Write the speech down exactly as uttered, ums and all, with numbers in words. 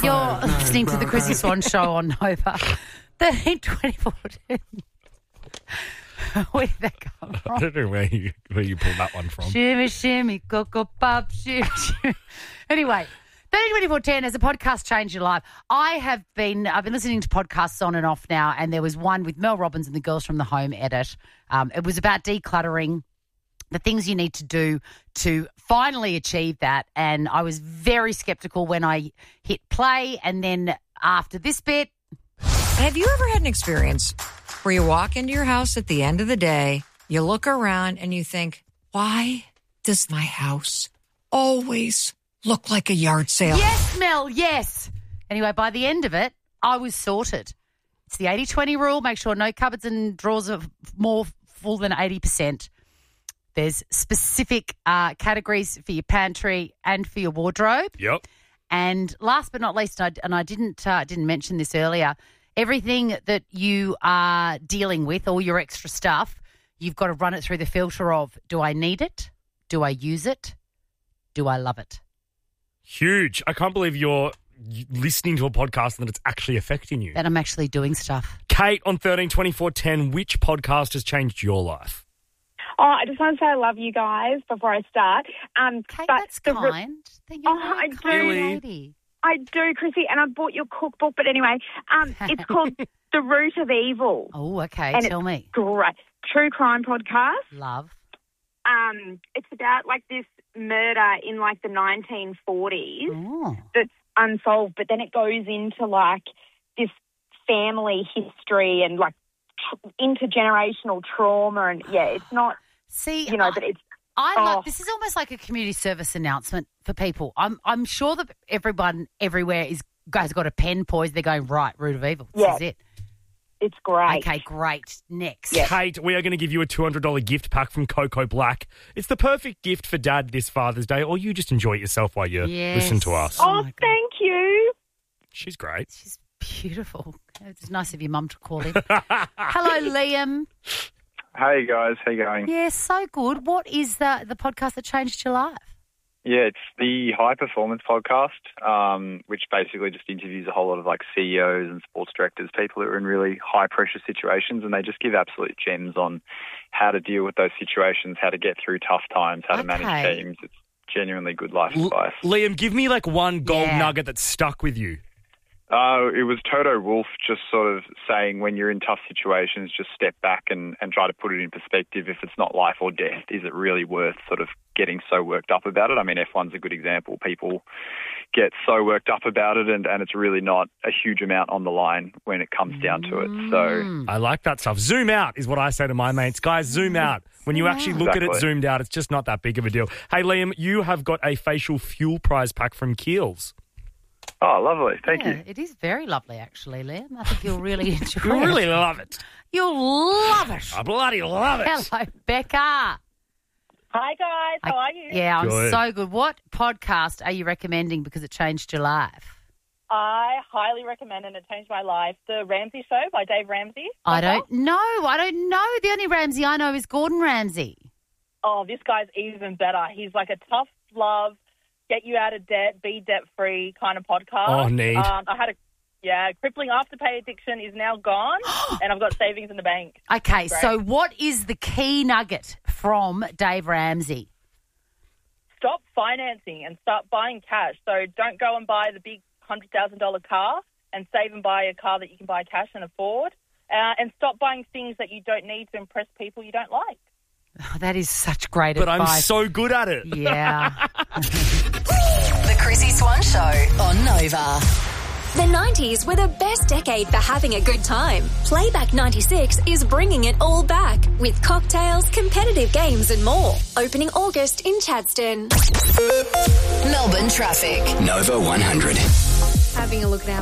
try. You're No, listening to no, the Chrissy no. Swan Show on Nova. thirteen twenty-four ten. Where did that come I from? don't know where you where you pulled that one from. Shimmy, shimmy, cocoa pop, shimmy, shimmy. Anyway, thirteen twenty-four ten, has a podcast changed your life? I have been, I've been listening to podcasts on and off now, and there was one with Mel Robbins and the Girls from the Home Edit. Um, it was about decluttering, the things you need to do to finally achieve that. And I was very skeptical when I hit play. And then after this bit, Have you ever had an experience where you walk into your house at the end of the day, you look around and you think, why does my house always look like a yard sale? yes, Mel, yes. Anyway, by the end of it, I was sorted. It's the eighty twenty rule. Make sure no cupboards and drawers are more full than eighty percent. There's specific uh, categories for your pantry and for your wardrobe. Yep. And last but not least, and I, and I didn't uh, didn't mention this earlier, everything that you are dealing with, all your extra stuff, you've got to run it through the filter of, do I need it? Do I use it? Do I love it? Huge. I can't believe you're listening to a podcast and that it's actually affecting you. That I'm actually doing stuff. Kate, on thirteen twenty-four ten, which podcast has changed your life? Oh, I just want to say I love you guys before I start. Um, Kate, but that's the re- kind. Thank you, Oh, very I kind do. lady. I do, Chrissy, and I bought your cookbook. But anyway, um, it's called The Root of Evil. Oh, okay. And Tell it's me. Great. True crime podcast. Love. Um, it's about like this murder in like the nineteen forties Oh. that's unsolved, but then it goes into like this family history and like tr- intergenerational trauma, and yeah, it's not, See, you know, I, but it's I oh. love, this is almost like a community service announcement for people. I'm I'm sure that everyone everywhere is has got a pen poised. They're going, right, root of evil. This Yeah. is it. it's great. Okay, great. Next. Yeah. Kate, we are going to give you a two hundred dollars gift pack from Coco Black. It's the perfect gift for Dad this Father's Day, or you just enjoy it yourself while you Yes. listen to us. Oh, Oh, my God. thank you. She's great. She's beautiful. It's nice of your mum to call in. Hello, Liam. Hey guys, how you going? Yeah, so good. What is the the podcast that changed your life? Yeah, it's the High Performance Podcast, um, which basically just interviews a whole lot of like C E Os and sports directors, people that are in really high pressure situations, and they just give absolute gems on how to deal with those situations, how to get through tough times, how to Okay. manage teams. It's genuinely good life L- advice. Liam, give me like one gold Yeah. nugget that stuck with you. Uh, it was Toto Wolff just sort of saying when you're in tough situations, just step back and, and try to put it in perspective. If it's not life or death, is it really worth sort of getting so worked up about it? I mean, F one's a good example. People get so worked up about it, and, and it's really not a huge amount on the line when it comes down to it. So, Mm. I like that stuff. Zoom out is what I say to my mates. Guys, zoom out. When you Zoom actually out. look at it Exactly. zoomed out, it's just not that big of a deal. Hey, Liam, you have got a facial fuel prize pack from Kiehl's. oh, lovely. Thank Yeah, you. it is very lovely, actually, Liam. I think you'll really enjoy You it. really love it. You'll love it. I bloody love it. Hello, Becca. Hi, guys. How I- are you? Yeah, I'm Good. so good. What podcast are you recommending because it changed your life? I highly recommend, and it changed my life, The Ramsey Show by Dave Ramsey. I don't know. I don't know. The only Ramsey I know is Gordon Ramsay. Oh, this guy's even better. He's like a tough love, get you out of debt, be debt-free kind of podcast. Oh, neat. Um, I had a, yeah, crippling afterpay addiction is now gone, and I've got savings in the bank. Okay, Great. so what is the key nugget from Dave Ramsey? Stop financing and start buying cash. So don't go and buy the big one hundred thousand dollars car, and save and buy a car that you can buy cash and afford. Uh, and stop buying things that you don't need to impress people you don't like. Oh, that is such great But I'm advice. so good at it. Yeah. The Chrissy Swan Show on Nova. The nineties were the best decade for having a good time. Playback ninety-six is bringing it all back with cocktails, competitive games and more. Opening August in Chadstone. Melbourne traffic. Nova one hundred. Having a look now.